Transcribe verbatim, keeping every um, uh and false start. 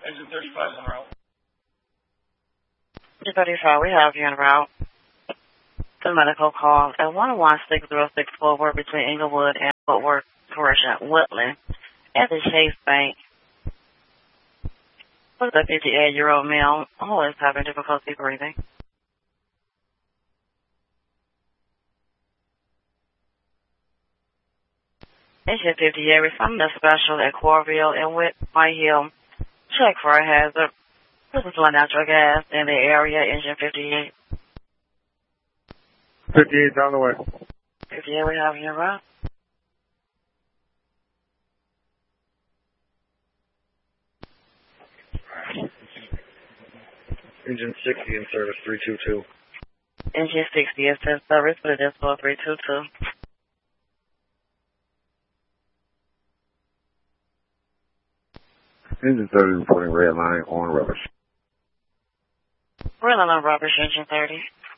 Engine thirty-five en route. Engine thirty-five, we have you en route. The medical call at one one six zero six forward between Inglewood and Woodward, correction, Woodland, at the Chase Bank. Was a fifty-eight-year-old male who is having difficulty breathing. Engine fifty-eight, responding to special at Corville and with White Hill. Check for a hazard. This is for natural gas in the area, engine fifty-eight. fifty-eight down the way. fifty-eight, we have you right. Engine sixty in service, three two two. Engine sixty is in service for the decimal three two two. Engine thirty reporting red line on rubbish. Red line on rubbish, engine thirty.